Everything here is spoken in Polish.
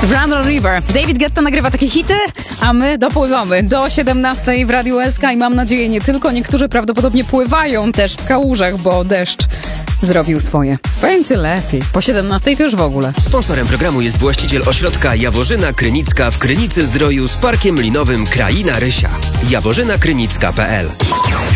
Randall River. David Guetta nagrywa takie hity, a my dopływamy do 17 w Radiu SK i mam nadzieję, nie tylko niektórzy prawdopodobnie pływają też w kałużach, bo deszcz zrobił swoje. Będzie lepiej. Po 17 to już w ogóle. Sponsorem programu jest właściciel ośrodka Jaworzyna Krynicka w Krynicy Zdroju z Parkiem Linowym Kraina Rysia. jaworzynakrynicka.pl